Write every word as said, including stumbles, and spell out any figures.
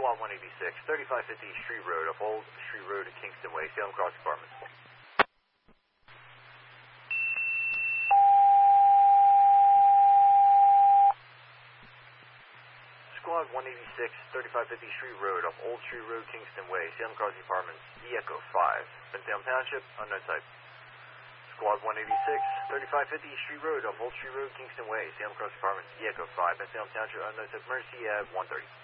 Squad one eighty-six, thirty-five fifty Street Road, up Old Street Road to Kingston Way, Salem Crossing Apartments. Squad one eighty-six, thirty-five fifty Street Road, up Old Street Road, Kingston Way, Salem Crossing Apartments, E Echo five, Bensalem Township, unknown type. Squad one eighty-six, thirty-five fifty Street Road, up Old Street Road, Kingston Way, Salem Crossing Apartments, E Echo five, Bensalem Township, unknown type, emergency at one thirty.